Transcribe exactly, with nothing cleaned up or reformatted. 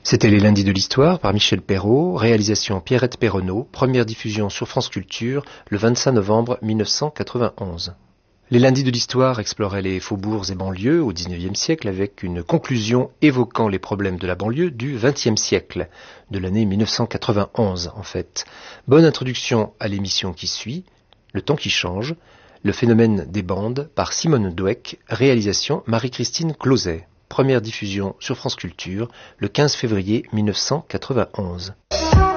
C'était les lundis de l'histoire par Michel Perrault, réalisation Pierrette Perronneau, première diffusion sur France Culture le vingt-cinq novembre mille neuf cent quatre-vingt-onze. Les lundis de l'histoire exploraient les faubourgs et banlieues au dix-neuvième siècle avec une conclusion évoquant les problèmes de la banlieue du vingtième siècle, de l'année mille neuf cent quatre-vingt-onze en fait. Bonne introduction à l'émission qui suit, Le temps qui change, le phénomène des bandes par Simone Dweck, réalisation Marie-Christine Closet. Première diffusion sur France Culture le quinze février mille neuf cent quatre-vingt-onze.